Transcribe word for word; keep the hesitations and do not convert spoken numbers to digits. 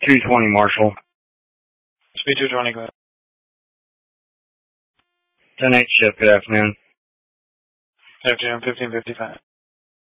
two twenty, Marshall. Speed two twenty, go ahead. ten eight shift, good afternoon. Good afternoon, fifteen fifty-five.